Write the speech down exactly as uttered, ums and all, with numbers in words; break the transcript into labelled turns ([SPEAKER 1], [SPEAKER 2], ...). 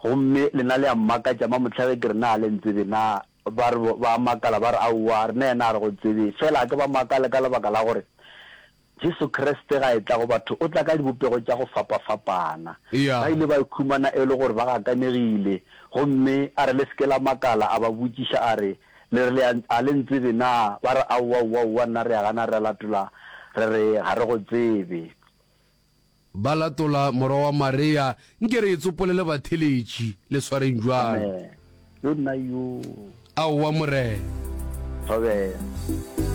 [SPEAKER 1] gomme lena le a mmakatša mamotlhage ke re na le ntsebe na ba ba makala ba re aowa re ne ena re go tsebe fela ke ba makala ka lebaka la gore Jesu Kriste ga e tla go batho o tla ka dibopego tša go fapa-fapana ba ile ba ikhumana e le gore ba gakanegile gomme a re le seke la makala a ba botšiša a re le re a le ntsebe na ba re aowa aowa nna re a gana re latola re re ga re go tsebe
[SPEAKER 2] ba latola morwa wa Maria nke re tsopolele batheletši le swareng jwang
[SPEAKER 1] yo nna yo
[SPEAKER 2] aowa more
[SPEAKER 1] Sobe